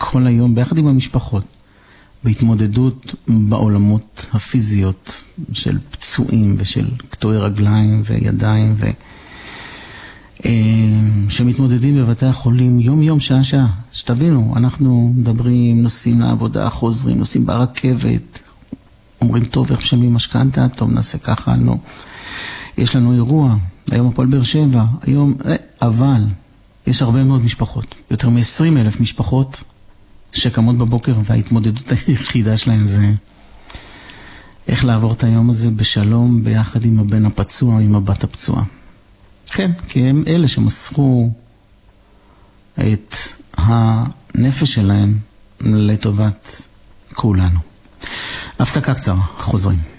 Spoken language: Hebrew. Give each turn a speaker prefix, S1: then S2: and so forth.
S1: כל היום ביחד עם המשפחות, בהתמודדות בעולמות הפיזיות של פצועים ושל קטועי רגליים וידיים שמתמודדים בבתי החולים יום יום שעה שעה. שתבינו, אנחנו מדברים, נוסעים לעבודה, חוזרים, נוסעים ברכבת, אומרים טוב איך משלמים משכנתה, טוב נעשה ככה, לא. יש לנו אירוע, היום הפועל באר שבע, היום, אבל יש הרבה מאוד משפחות, יותר מ-20,000 משפחות שקמות בבוקר, וההתמודדות היחידה שלהם זה איך לעבור את היום הזה בשלום ביחד עם הבן הפצוע או עם הבת הפצועה. כן, כי הם אלה שמסרו את הנפש שלהם לטובת כולנו. הפסקה קצרה, חוזרים.